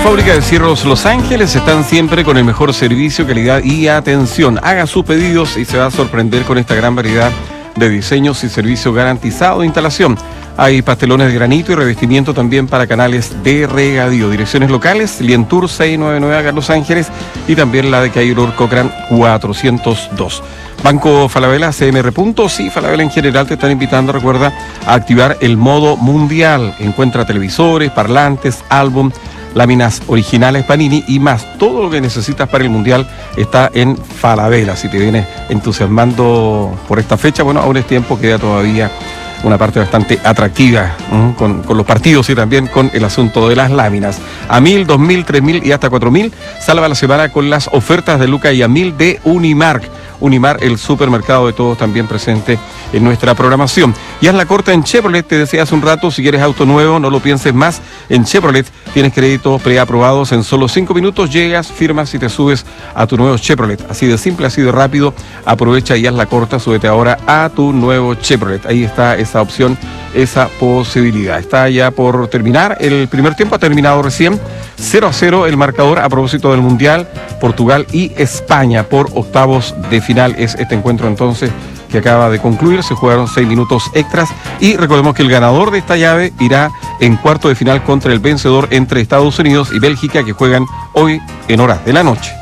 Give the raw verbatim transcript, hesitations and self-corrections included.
Fábrica de Cierros Los Ángeles están siempre con el mejor servicio, calidad y atención. Haga sus pedidos y se va a sorprender con esta gran variedad de diseños y servicio garantizado de instalación. Hay pastelones de granito y revestimiento también para canales de regadío. Direcciones locales, Lientour seiscientos noventa y nueve acá en Los Ángeles y también la de Cairo Cochran cuatrocientos dos. Banco Falabella, C M R Puntos y Falabella en general te están invitando, recuerda, a activar el modo mundial. Encuentra televisores, parlantes, álbum, láminas originales Panini y más. Todo lo que necesitas para el Mundial está en Falabella. Si te vienes entusiasmando por esta fecha, bueno, aún es tiempo, queda todavía una parte bastante atractiva ¿eh? con, con los partidos y también con el asunto de las láminas. A mil, dos mil, tres mil y hasta cuatro mil. Salva la semana con las ofertas de Luca y a mil de Unimark. Unimar, el supermercado de todos, también presente en nuestra programación. Y haz la corta en Chevrolet, te decía hace un rato, si quieres auto nuevo, no lo pienses más. En Chevrolet tienes créditos preaprobados, en solo cinco minutos llegas, firmas y te subes a tu nuevo Chevrolet. Así de simple, así de rápido, aprovecha y haz la corta, súbete ahora a tu nuevo Chevrolet. Ahí está esa opción, esa posibilidad. Está ya por terminar, el primer tiempo ha terminado recién, cero a cero el marcador a propósito del Mundial, Portugal y España por octavos de final. Final es este encuentro entonces que acaba de concluir. Se jugaron seis minutos extras y recordemos que el ganador de esta llave irá en cuarto de final contra el vencedor entre Estados Unidos y Bélgica, que juegan hoy en horas de la noche.